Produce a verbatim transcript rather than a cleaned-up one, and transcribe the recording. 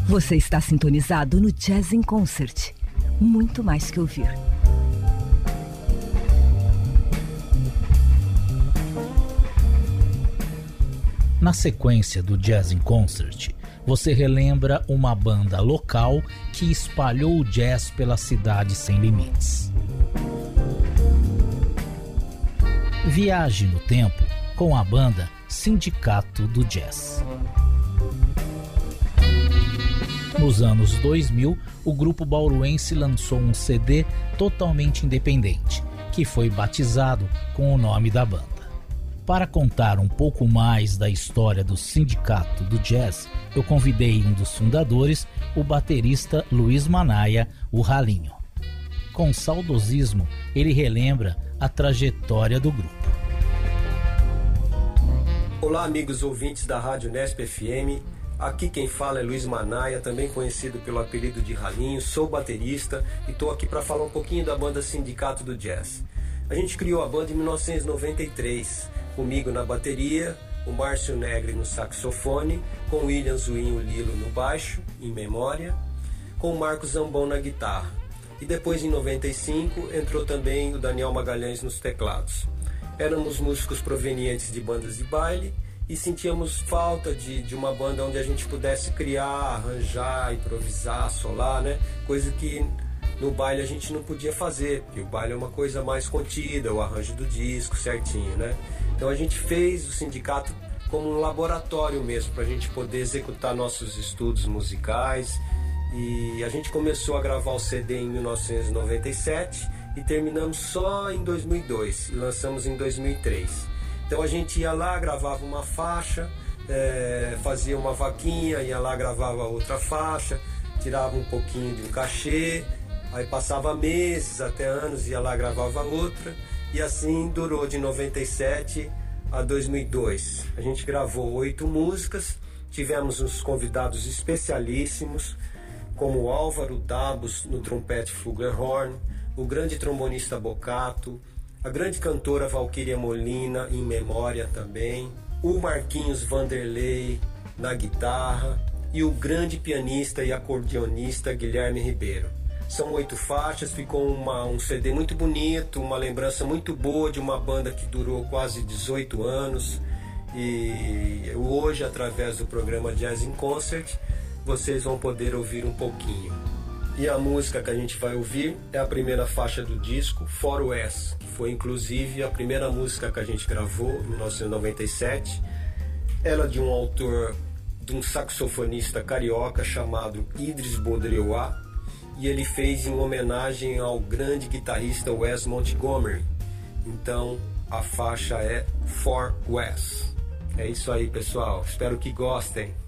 Você está sintonizado no Jazz in Concert. Muito mais que ouvir. Na sequência do Jazz in Concert, você relembra uma banda local que espalhou o jazz pela cidade sem limites. Viaje no tempo com a banda Sindicato do Jazz. Nos anos dois mil, o grupo bauruense lançou um C D totalmente independente, que foi batizado com o nome da banda. Para contar um pouco mais da história do Sindicato do Jazz, eu convidei um dos fundadores, o baterista Luiz Manaia, o Ralinho. Com saudosismo, ele relembra a trajetória do grupo. Olá, amigos ouvintes da Rádio Nesp F M. Aqui quem fala é Luiz Manaia, também conhecido pelo apelido de Ralinho. Sou baterista e estou aqui para falar um pouquinho da banda Sindicato do Jazz. A gente criou a banda em mil novecentos e noventa e três, comigo na bateria, o Márcio Negri no saxofone, com o William Zuinho Lilo no baixo, em memória, com o Marcos Zambon na guitarra. E depois, em noventa e cinco, entrou também o Daniel Magalhães nos teclados. Éramos músicos provenientes de bandas de baile e sentíamos falta de, de uma banda onde a gente pudesse criar, arranjar, improvisar, solar, né? Coisa que no baile a gente não podia fazer, porque o baile é uma coisa mais contida, o arranjo do disco certinho, né? Então a gente fez o sindicato como um laboratório mesmo, para a gente poder executar nossos estudos musicais. E a gente começou a gravar o C D em mil novecentos e noventa e sete e terminamos só em dois mil e dois, e lançamos em dois mil e três. Então a gente ia lá, gravava uma faixa, é, fazia uma vaquinha, ia lá, gravava outra faixa, tirava um pouquinho de um cachê. Aí passava meses, até anos, ia lá, gravava outra. E assim durou de noventa e sete a dois mil e dois. A gente gravou oito músicas. Tivemos uns convidados especialíssimos, como o Álvaro Dabos no trompete flugelhorn, o grande trombonista Bocato, a grande cantora Valquíria Molina, em memória também, o Marquinhos Vanderlei na guitarra e o grande pianista e acordeonista Guilherme Ribeiro. São oito faixas, ficou uma, um C D muito bonito, uma lembrança muito boa de uma banda que durou quase dezoito anos. E hoje, através do programa Jazz in Concert, vocês vão poder ouvir um pouquinho. E a música que a gente vai ouvir é a primeira faixa do disco, Far West, que foi inclusive a primeira música que a gente gravou em mil novecentos e noventa e sete. Ela é de um autor, de um saxofonista carioca chamado Idris Baudrillard, e ele fez em homenagem ao grande guitarrista Wes Montgomery. Então a faixa é Far West. É isso aí, pessoal, espero que gostem.